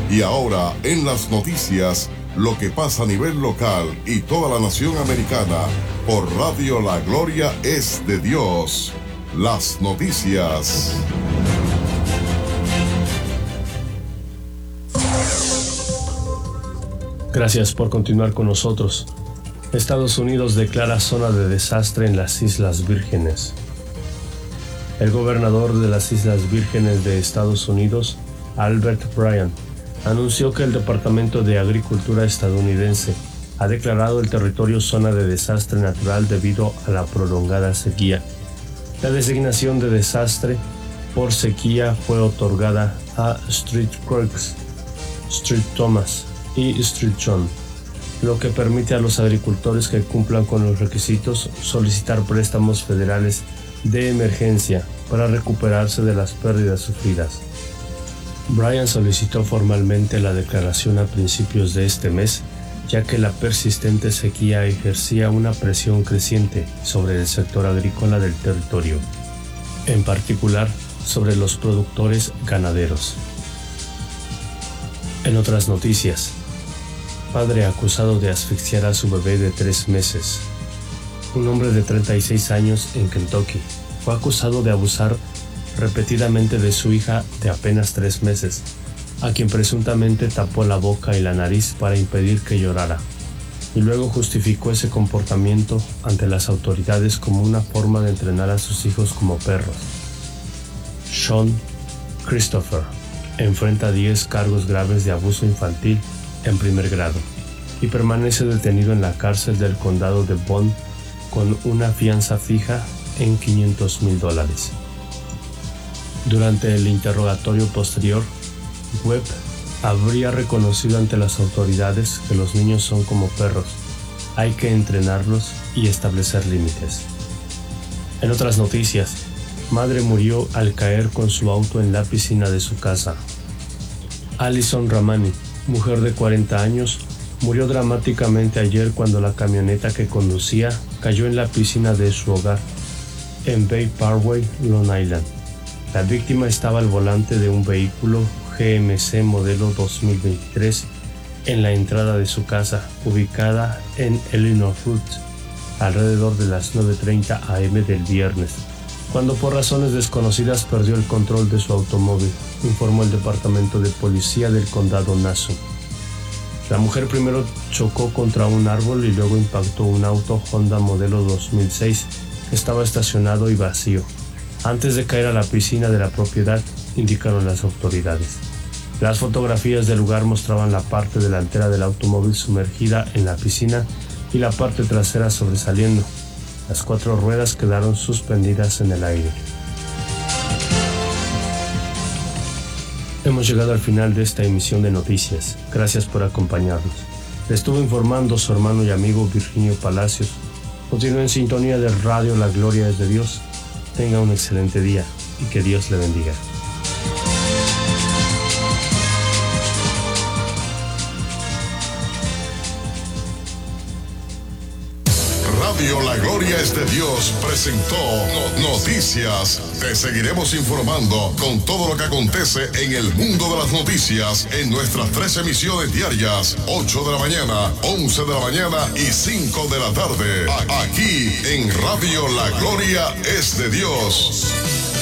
Y ahora, en las noticias, lo que pasa a nivel local y toda la nación americana, por Radio La Gloria es de Dios. Las noticias. Gracias por continuar con nosotros. Estados Unidos declara zona de desastre en las Islas Vírgenes. El gobernador de las Islas Vírgenes de Estados Unidos, Albert Bryan, anunció que el Departamento de Agricultura estadounidense ha declarado el territorio zona de desastre natural debido a la prolongada sequía. La designación de desastre por sequía fue otorgada a Street Creeks, Street Thomas y Street John, lo que permite a los agricultores que cumplan con los requisitos solicitar préstamos federales de emergencia para recuperarse de las pérdidas sufridas. Bryan solicitó formalmente la declaración a principios de este mes, ya que la persistente sequía ejercía una presión creciente sobre el sector agrícola del territorio, en particular sobre los productores ganaderos. En otras noticias, padre acusado de asfixiar a su bebé de 3 meses. Un hombre de 36 años en Kentucky fue acusado de abusar repetidamente de su hija de apenas 3 meses, a quien presuntamente tapó la boca y la nariz para impedir que llorara, y luego justificó ese comportamiento ante las autoridades como una forma de entrenar a sus hijos como perros. Sean Christopher enfrenta 10 cargos graves de abuso infantil en primer grado y permanece detenido en la cárcel del condado de Bond con una fianza fija en $500,000. Durante el interrogatorio posterior, Webb habría reconocido ante las autoridades que los niños son como perros, hay que entrenarlos y establecer límites. En otras noticias, madre murió al caer con su auto en la piscina de su casa. Allison Ramani, mujer de 40 años, murió dramáticamente ayer cuando la camioneta que conducía cayó en la piscina de su hogar, en Bay Parkway, Long Island. La víctima estaba al volante de un vehículo GMC modelo 2023 en la entrada de su casa, ubicada en Eleanor Road, alrededor de las 9:30 am del viernes, cuando por razones desconocidas perdió el control de su automóvil, informó el Departamento de Policía del Condado Nassau. La mujer primero chocó contra un árbol y luego impactó un auto Honda modelo 2006 que estaba estacionado y vacío, antes de caer a la piscina de la propiedad, indicaron las autoridades. Las fotografías del lugar mostraban la parte delantera del automóvil sumergida en la piscina y la parte trasera sobresaliendo. Las 4 ruedas quedaron suspendidas en el aire. Hemos llegado al final de esta emisión de noticias. Gracias por acompañarnos. Le estuvo informando su hermano y amigo Virginio Palacios. Continúe en sintonía de Radio La Gloria es de Dios. Tenga un excelente día y que Dios le bendiga. Radio La Gloria es de Dios presentó Noticias. Te seguiremos informando con todo lo que acontece en el mundo de las noticias en nuestras 3 emisiones diarias, 8 de la mañana, 11 de la mañana y 5 de la tarde. Aquí en Radio La Gloria es de Dios.